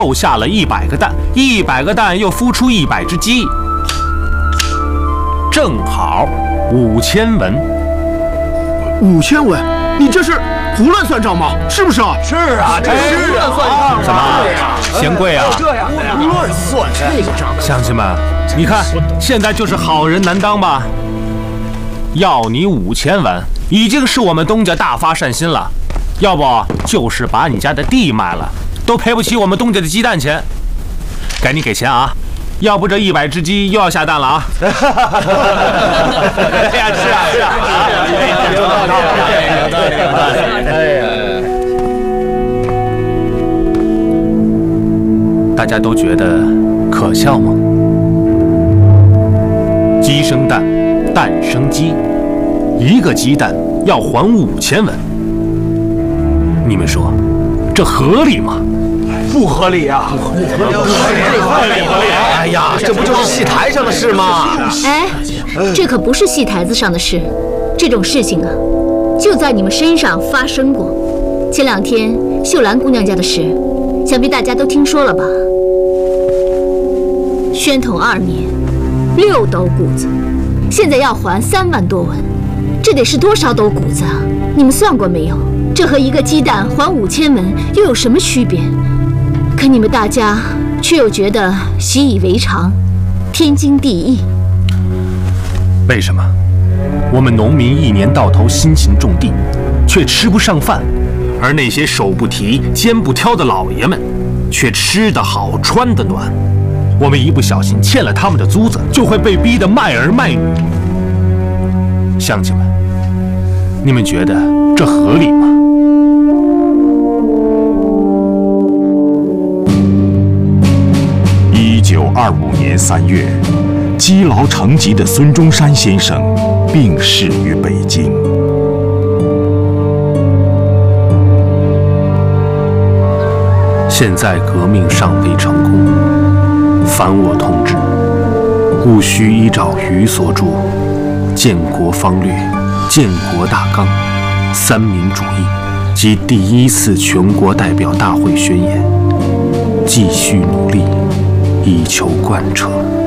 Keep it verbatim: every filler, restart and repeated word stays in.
又下了一百个蛋，一百个蛋又孵出一百只鸡，正好五千文。 五千文？你这是胡乱算账吗？是不是啊？ 是啊，这是胡乱算账。 怎么，嫌贵啊？ 这样的呀，胡乱算这个账。 乡亲们，你看现在就是好人难当吧？要你五千文，已经是我们东家大发善心了。要不就是把你家的地卖了，都赔不起我们东家的鸡蛋钱。赶紧给钱啊！要不这一百只鸡又要下蛋了啊！哎呀，是啊是啊，有道理有道理有道理。哎呀，大家都觉得可笑吗？鸡生蛋，蛋生鸡，一个鸡蛋要还五千文。你们说，这合理吗？ 不合理啊！不合理，不合理，不合理！哎呀，这不就是戏台上的事吗？ 哎，这可不是戏台子上的事，这种事情啊，就在你们身上发生过。前两天秀兰姑娘家的事，想必大家都听说了吧？宣统二年，六斗谷子，现在要还三万多文，这得是多少斗谷子啊？你们算过没有？这和一个鸡蛋还五千文又有什么区别？可你们大家却又觉得习以为常，天经地义。 为什么我们农民一年到头辛勤种地，却吃不上饭，而那些手不提肩不挑的老爷们，却吃得好穿得暖？我们一不小心欠了他们的租子，就会被逼得卖儿卖女。乡亲们，你们觉得这合理吗？ 一九二五年三月，积劳成疾的孙中山先生病逝于北京。 现在革命尚未成功，凡我同志，务须依照余所著《建国方略》《建国大纲》《三民主义》及第一次全国代表大会宣言，继续努力，以求贯彻。